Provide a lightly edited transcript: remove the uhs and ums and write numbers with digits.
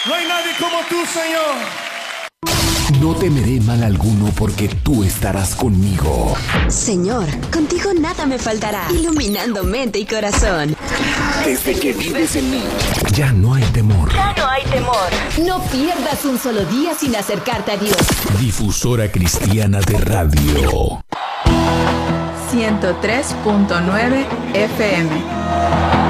No hay nadie como tú, Señor. No temeré mal alguno porque tú estarás conmigo. Señor, contigo nada me faltará, iluminando mente y corazón. Desde que vives en mí, ya no hay temor. Ya no hay temor. No pierdas un solo día sin acercarte a Dios. Difusora Cristiana de Radio. 103.9 FM.